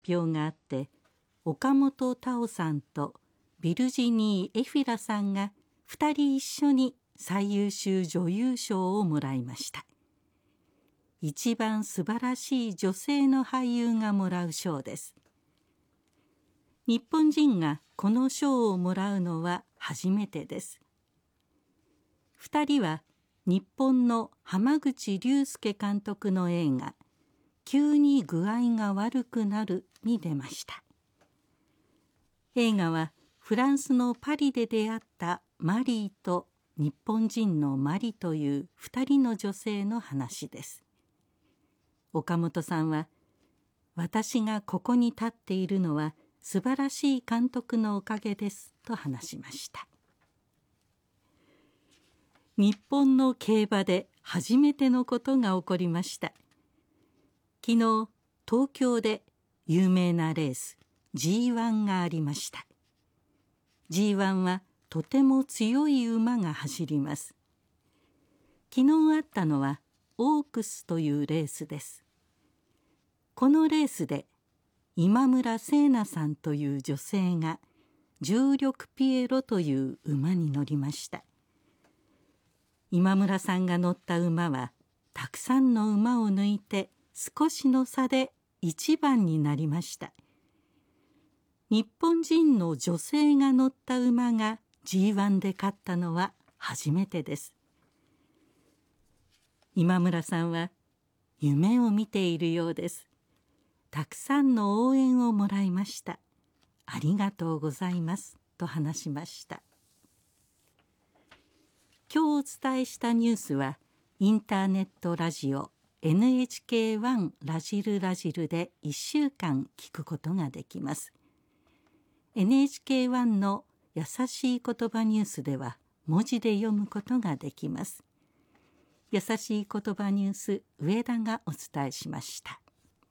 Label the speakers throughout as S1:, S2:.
S1: 表があって、岡本太郎さんとビルジニー・エフィラさんが2人一緒に最優秀女優賞をもらいました。一番素晴らしい女性の俳優がもらう賞です。日本人がこの賞をもらうのは初めてです。2人は日本の濱口竜介監督の映画「急に具合が悪くなる」に出ました。映画はフランスのパリで出会ったマリーと日本人のマリという2人の女性の話です。岡本さんは、私がここに立っているのは素晴らしい監督のおかげですと話しました。日本の競馬で初めてのことが起こりました。昨日、東京で有名なレース G1 がありました。G1 はとても強い馬が走ります。昨日あったのはオークスというレースです。このレースで今村聖奈さんという女性が重力ピエロという馬に乗りました。今村さんが乗った馬はたくさんの馬を抜いて少しの差で1番になりました。日本人の女性が乗った馬が G1 で勝ったのは初めてです。今村さんは夢を見ているようです。たくさんの応援をもらいました。ありがとうございますと話しました。今日お伝えしたニュースはインターネットラジオ NHK1 ラジルラジルで1週間聞くことができます。NHK1 の優しい言葉ニュースでは文字で読むことができます。優しい言葉ニュース、上田がお伝えしました。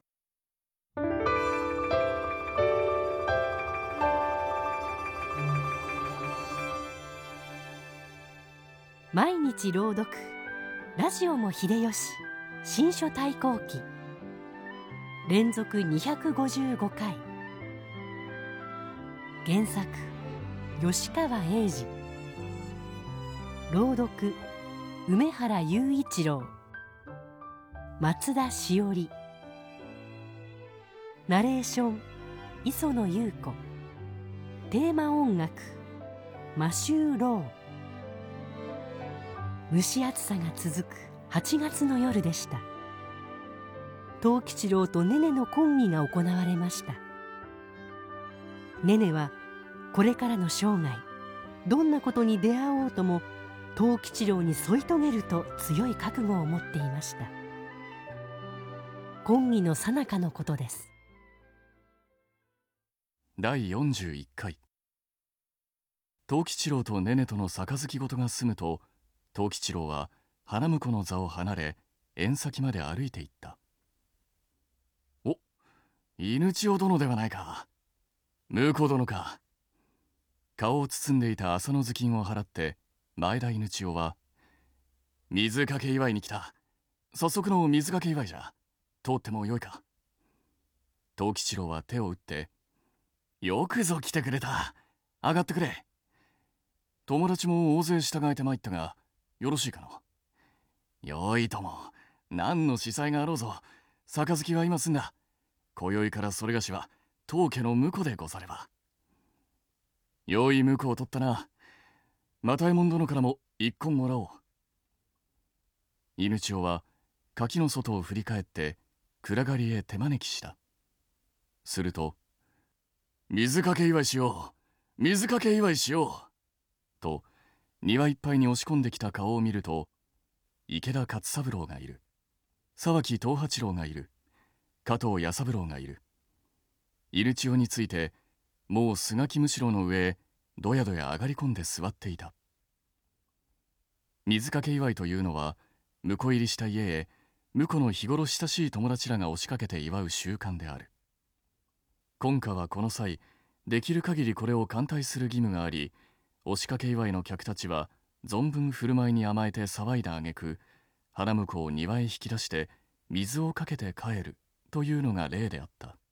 S2: 毎日朗読、ラジオも秀吉、新書対抗記、連続255回。原作吉川英治、朗読梅原雄一郎、松田しおり、ナレーション磯野優子、テーマ音楽マシュー・ロー。蒸し暑さが続く8月の夜でした。藤吉郎とネネの婚儀が行われました。ネネはこれからの生涯、どんなことに出会おうとも藤吉郎に添い遂げると強い覚悟を持っていました。婚儀の最中のことです。
S3: 第41回。藤吉郎とネネとの杯事が済むと、藤吉郎は花婿の座を離れ縁先まで歩いていった。お、犬千代殿ではないか。婿殿か。顔を包んでいた麻の頭巾を払って前田犬千代は、水かけ祝いに来た。早速の水かけ祝いじゃ。通ってもよいか。藤吉郎は手を打って、よくぞ来てくれた。上がってくれ。友達も大勢従えて参ったが、よろしいかの。よいとも、何の司祭があろうぞ。杯は今済んだ。今宵からそれがしは当家の婿でござれば。よい婿を取ったな。又右衛門殿からも一献もらおう。犬千代は柿の外を振り返って暗がりへ手招きした。すると、水かけ祝いしよう。水かけ祝いしよう。と、庭いっぱいに押し込んできた顔を見ると、池田勝三郎がいる。沢木藤八郎がいる。加藤弥三郎がいる。犬千代について、もう菅木むの上へどやどや上がり込んで座っていた。水かけ祝いというのは、婿入りした家へ、婿の日頃親しい友達らが押しかけて祝う習慣である。今夏はこの際、できる限りこれを歓待する義務があり、押しかけ祝いの客たちは存分振る舞いに甘えて騒いだ挙句、花婿を庭へ引き出して水をかけて帰るというのが例であった。